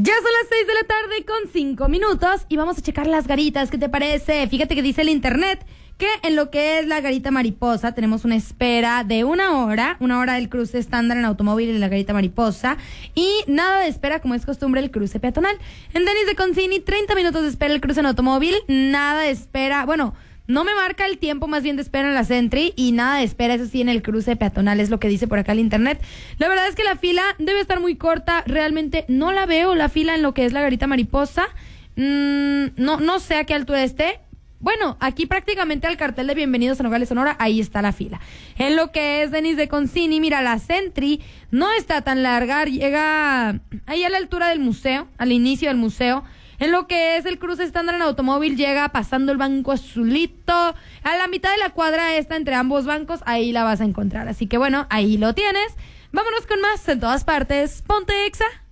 Ya son las 6 de la tarde con 5 minutos y vamos a checar las garitas. ¿Qué te parece? Fíjate que dice el internet que en lo que es la garita mariposa tenemos una espera de una hora del cruce estándar en automóvil en la garita mariposa y nada de espera como es costumbre el cruce peatonal. En Denis de Concini 30 minutos de espera el cruce en automóvil, nada de espera, bueno, no me marca el tiempo más bien de espera en la Sentry y nada de espera, eso sí, en el cruce peatonal, es lo que dice por acá el internet. La verdad es que la fila debe estar muy corta, realmente no la veo la fila en lo que es la garita mariposa, no sé a qué altura esté. Bueno, aquí prácticamente al cartel de Bienvenidos a Nogales, Sonora, ahí está la fila. En lo que es Denis de Concini, mira, la Sentry no está tan larga, llega ahí a la altura del museo, al inicio del museo. En lo que es el cruce estándar en automóvil, llega pasando el banco azulito, a la mitad de la cuadra esta entre ambos bancos, ahí la vas a encontrar. Así que bueno, ahí lo tienes. Vámonos con más en todas partes. Ponte Exa.